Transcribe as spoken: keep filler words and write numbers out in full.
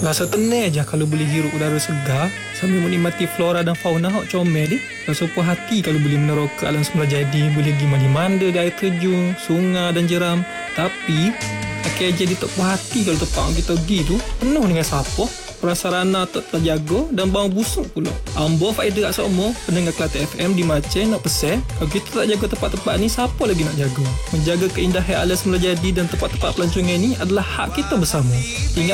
Rasa tenang aja kalau boleh hirup udara segar sambil menikmati flora dan fauna hok comel ni. Rasa puas hati kalau boleh meneroka alam semula jadi, boleh pergi mandi-manda di air terjun, sungai dan jeram. Tapi akhir aja dia tak puas hati kalau tempat kita pergi tu penuh dengan sampah, prasarana tak terjaga dan bau busuk pula. Ambo faedah kat semua pendengar Kelate F M di Macang nak pesan, kalau kita tak jaga tempat-tempat ni, siapa lagi nak jaga? Menjaga keindahan alam semula jadi dan tempat-tempat pelancongan ni adalah hak kita bersama. Ingat